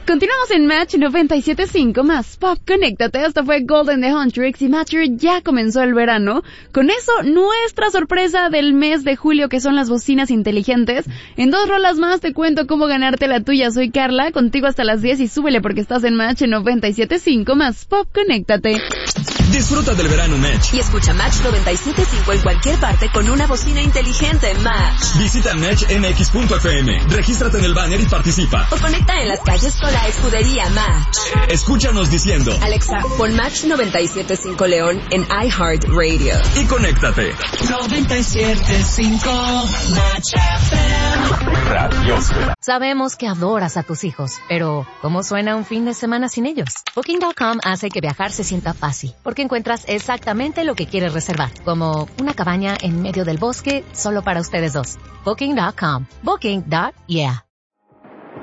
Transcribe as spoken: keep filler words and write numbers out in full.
Continuamos en Match noventa y siete punto cinco más Pop. Conéctate. Esta fue Golden de Huntrix y Matcher. Ya comenzó el verano. Con eso, nuestra sorpresa del mes de julio, que son las bocinas inteligentes. En dos rolas más te cuento cómo ganarte la tuya. Soy Carla, contigo hasta las diez y súbele porque estás en Match noventa y siete punto cinco más Pop. Conéctate. Disfruta del verano Match. Y escucha Match noventa y siete punto cinco en cualquier parte con una bocina inteligente Match. Visita match m x punto f m. Regístrate en el banner y participa. O conecta en las calles con la escudería Match. Escúchanos diciendo: Alexa, pon Match noventa y siete punto cinco León en iHeartRadio. Y conéctate. noventa y siete punto cinco Match F M. Radiosfera. Sabemos que adoras a tus hijos, pero ¿cómo suena un fin de semana sin ellos? Booking punto com hace que viajar se sienta fácil, porque encuentras exactamente lo que quieres reservar, como una cabaña en medio del bosque solo para ustedes dos. Booking punto com. Booking. Yeah.